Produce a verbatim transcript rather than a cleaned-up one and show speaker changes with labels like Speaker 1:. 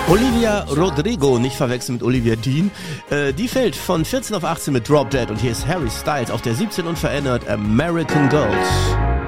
Speaker 1: Olivia Rodrigo, nicht verwechseln mit Olivia Dean, äh, die fällt von vierzehn auf achtzehn mit Drop Dead und hier ist Harry Styles auf der siebzehn unverändert American Girls.